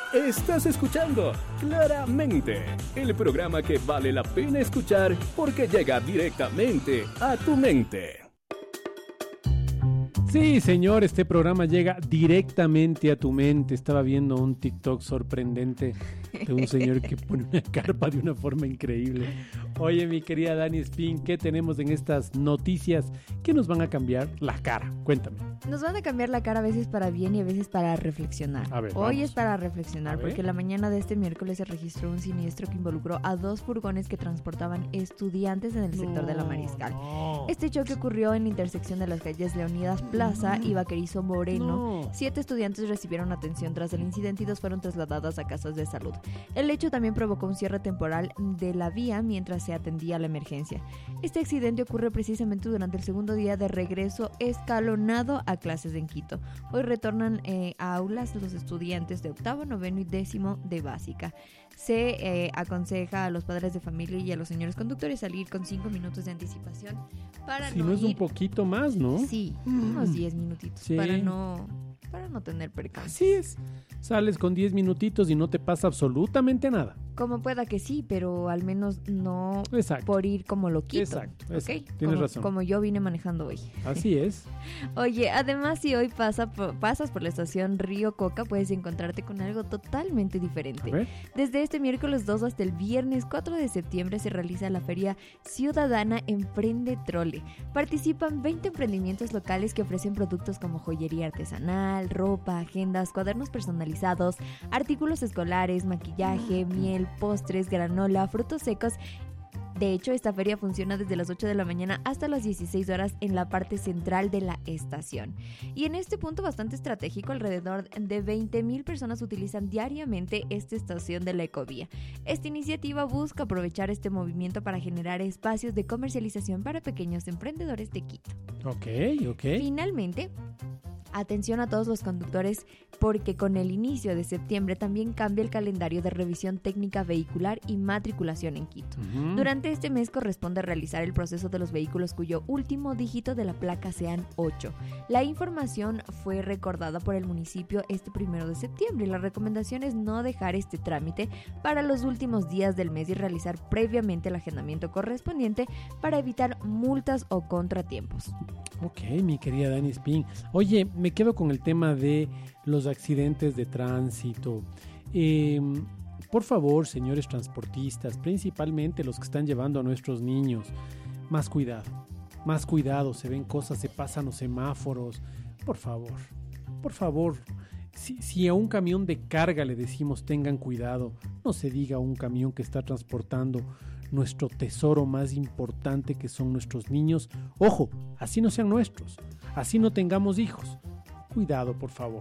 Estás escuchando Claramente, el programa que vale la pena escuchar porque llega directamente a tu mente. Sí, señor, este programa llega directamente a tu mente. Estaba viendo un TikTok sorprendente de un señor que pone una carpa de una forma increíble. Oye, mi querida Dani Spin, ¿qué tenemos en estas noticias que nos van a cambiar la cara? Cuéntame. Nos van a cambiar la cara a veces para bien y a veces para reflexionar. A ver, Hoy vamos. es para reflexionar porque la mañana de este miércoles se registró un siniestro que involucró a 2 furgones que transportaban estudiantes en el sector de la Mariscal. Este choque ocurrió en la intersección de las calles Leonidas Plaza y Vaquerizo Moreno. 7 estudiantes recibieron atención tras el incidente y 2 fueron trasladadas a casas de salud. El hecho también provocó un cierre temporal de la vía mientras se atendía la emergencia. Este accidente ocurre precisamente durante el segundo día de regreso escalonado a clases en Quito. Hoy retornan a aulas los estudiantes de octavo, noveno y décimo de básica. Se aconseja a los padres de familia y a los señores conductores salir con 5 minutos de anticipación para Si no es un poquito más, ¿no? Sí, unos 10 minutitos Sí. para no tener percance. Así es. Sales con 10 minutitos y no te pasa absolutamente nada. Como pueda que sí, pero al menos no Exacto. por ir como loquito. Exacto. ¿Ok? Tienes razón. Como yo vine manejando hoy. Así es. Oye, además si hoy pasas por la estación Río Coca, puedes encontrarte con algo totalmente A diferente. ver. Desde este miércoles 2 hasta el viernes 4 de septiembre se realiza la Feria Ciudadana Emprende Trole. Participan 20 emprendimientos locales que ofrecen productos como joyería artesanal, ropa, agendas, cuadernos personalizados, artículos escolares, maquillaje, miel, postres, granola, frutos secos. De hecho, esta feria funciona desde las 8 de la mañana hasta las 16 horas en la parte central de la estación. Y en este punto bastante estratégico, alrededor de 20,000 personas utilizan diariamente esta estación de la ecovía. Esta iniciativa busca aprovechar este movimiento para generar espacios de comercialización para pequeños emprendedores de Quito. Ok. Finalmente, atención a todos los conductores porque con el inicio de septiembre también cambia el calendario de revisión técnica vehicular y matriculación en Quito. Durante este mes corresponde realizar el proceso de los vehículos cuyo último dígito de la placa sean 8. La información fue recordada por el municipio este 1 de septiembre y la recomendación es no dejar este trámite para los últimos días del mes y realizar previamente el agendamiento correspondiente para evitar multas o contratiempos. Ok, mi querida Dani Spin. Oye, me quedo con el tema de los accidentes de tránsito. Por favor, señores transportistas, principalmente los que están llevando a nuestros niños, más cuidado, se ven cosas, se pasan los semáforos. Por favor, si a un camión de carga le decimos tengan cuidado, no se diga a un camión que está transportando nuestro tesoro más importante que son nuestros niños. Ojo, así no sean nuestros, así no tengamos hijos. Cuidado, por favor.